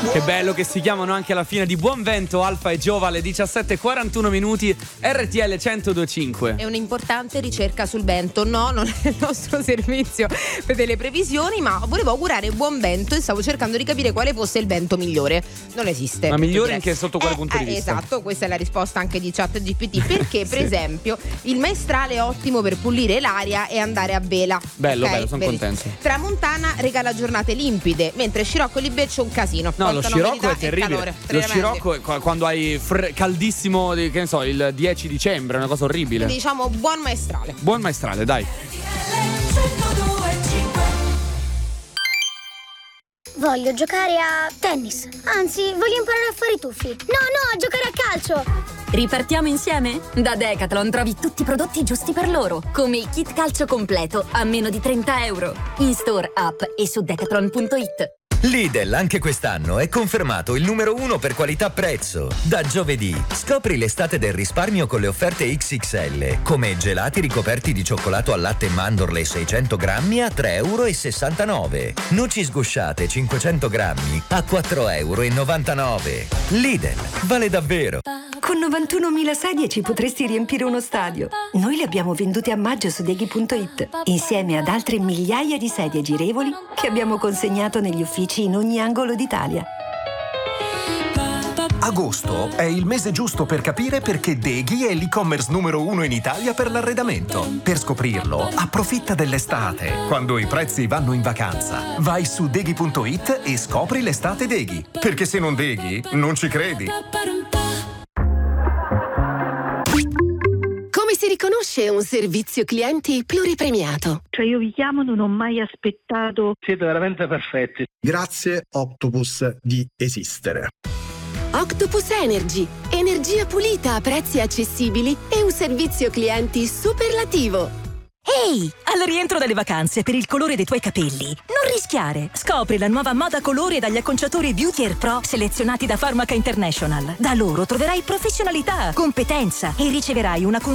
Che bello che si chiamano anche alla fine di Buon Vento, Alfa e Giova alle 17:41 minuti, RTL 102.5. È un'importante ricerca sul vento. No, non è il nostro servizio per delle previsioni, ma volevo augurare buon vento e stavo cercando di capire quale fosse il vento migliore. Non esiste. Ma migliore anche sotto quale punto di vista? Esatto, questa è la risposta anche di ChatGPT. Perché, per esempio, il maestrale è ottimo per pulire l'aria e andare a vela. Bello, Okay? bello, sono contento. Tramontana regala giornate limpide, mentre Scirocco e Libeccio un casino. No, lo Portano scirocco è verità e terribile. calore. Lo scirocco è quando hai caldissimo, che ne so, il 10 dicembre, è una cosa orribile. Quindi diciamo buon maestrale. Buon maestrale, dai. Voglio giocare a tennis. Anzi, voglio imparare a fare i tuffi. No, a giocare a calcio. Ripartiamo insieme? Da Decathlon trovi tutti i prodotti giusti per loro, come il kit calcio completo a meno di €30. In store, app e su decathlon.it. Lidl anche quest'anno è confermato il numero 1 per qualità-prezzo. Da giovedì scopri l'estate del risparmio con le offerte XXL, come gelati ricoperti di cioccolato al latte e mandorle 600 grammi a €3,69. Noci sgusciate 500 grammi a €4,99. Lidl, vale davvero. Con 91.000 sedie ci potresti riempire uno stadio. Noi le abbiamo vendute a maggio su Deghi.it, insieme ad altre migliaia di sedie girevoli che abbiamo consegnato negli uffici in ogni angolo d'Italia. Agosto è il mese giusto per capire perché Deghi è l'e-commerce numero 1 in Italia per l'arredamento. Per scoprirlo, approfitta dell'estate, quando i prezzi vanno in vacanza. Vai su Deghi.it e scopri l'estate Deghi. Perché se non Deghi, non ci credi. Come si riconosce un servizio clienti pluripremiato? Cioè io vi chiamo, non ho mai aspettato. Siete veramente perfetti. Grazie Octopus di esistere. Octopus Energy, energia pulita a prezzi accessibili e un servizio clienti superlativo. Ehi, al rientro dalle vacanze per il colore dei tuoi capelli, non rischiare. Scopri la nuova moda colore dagli acconciatori Beauty Air Pro selezionati da Pharmaca International. Da loro troverai professionalità, competenza e riceverai una